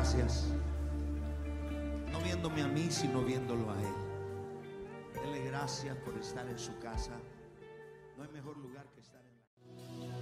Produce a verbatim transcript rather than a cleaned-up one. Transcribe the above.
gracias, no viéndome a mí, sino viéndolo a Él. Dele gracias por estar en su casa. No hay mejor lugar que estar en